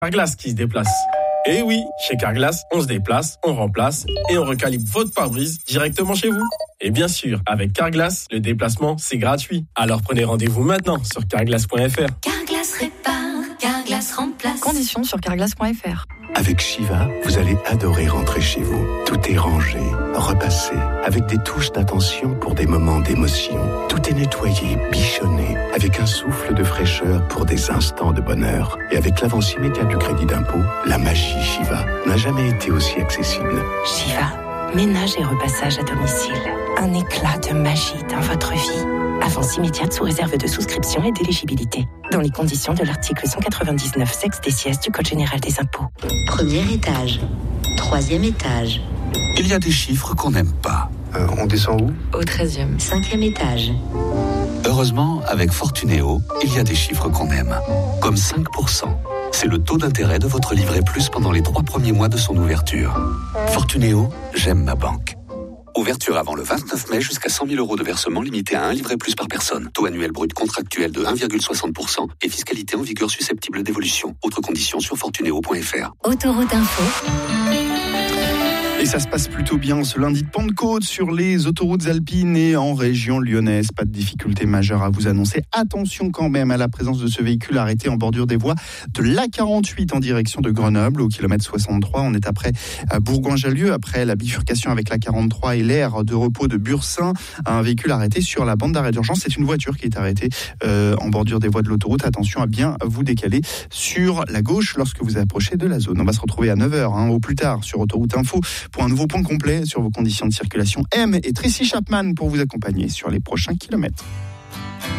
Carglass qui se déplace. Et oui, chez Carglass, on se déplace, on remplace et on recalibre votre pare-brise directement chez vous. Et bien sûr, avec Carglass, le déplacement, c'est gratuit. Alors prenez rendez-vous maintenant sur carglass.fr. Carglass répare, Carglass remplace. Conditions sur carglass.fr. Avec Shiva, vous allez adorer rentrer chez vous. Tout est rangé, repassé, avec des touches d'attention pour des moments d'émotion. Tout est nettoyé, bichonné, avec un souffle de fraîcheur pour des instants de bonheur. Et avec l'avance immédiate du crédit d'impôt, la magie Shiva n'a jamais été aussi accessible. Shiva, ménage et repassage à domicile. Un éclat de magie dans votre vie. Avance immédiate sous réserve de souscription et d'éligibilité. Dans les conditions de l'article 199 sexe des sièges du Code général des impôts. Premier étage. Troisième étage. Il y a des chiffres qu'on n'aime pas. On descend où ? Au 13e. Cinquième étage. Heureusement, avec Fortunéo, il y a des chiffres qu'on aime. Comme 5%. C'est le taux d'intérêt de votre livret plus pendant les 3 premiers mois de son ouverture. Fortunéo, j'aime ma banque. Ouverture avant le 29 mai jusqu'à 100 000 € de versement limité à un livret plus par personne. Taux annuel brut contractuel de 1,60% et fiscalité en vigueur susceptible d'évolution. Autres conditions sur fortunéo.fr. Autoroute Info. Et ça se passe plutôt bien ce lundi de Pentecôte sur les autoroutes alpines et en région lyonnaise. Pas de difficultés majeures à vous annoncer. Attention quand même à la présence de ce véhicule arrêté en bordure des voies de l'A48 en direction de Grenoble au kilomètre 63. On est après Bourgoin-Jallieu, après la bifurcation avec l'A43 et l'aire de repos de Bursin. Un véhicule arrêté sur la bande d'arrêt d'urgence. C'est une voiture qui est arrêtée en bordure des voies de l'autoroute. Attention à bien vous décaler sur la gauche lorsque vous approchez de la zone. On va se retrouver à 9h au plus tard sur Autoroute Info pour un nouveau point complet sur vos conditions de circulation. M et Tracy Chapman pour vous accompagner sur les prochains kilomètres.